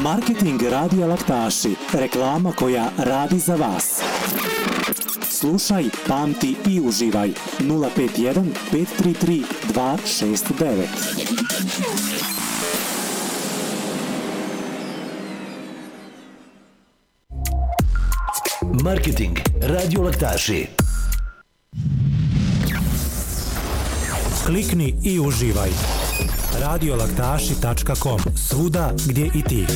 Marketing Radija Laktaši. Reklama koja radi za vas. Slušaj, pamti i uživaj. 051 533 269. Marketing Radio Laktaši. Klikni i uživaj. radiolaktaši.com. Svuda gdje i ti.